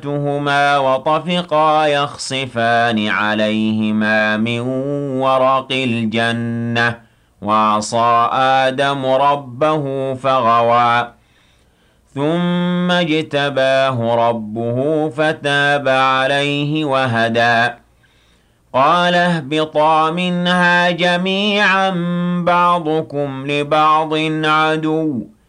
تهما وطفقا يخصفان عليهما من ورق الجنة وعصى آدم ربه فغوى ثم اجتباه ربه فتاب عليه وهدى قال اهبطا منها جميعا بعضكم لبعض عدو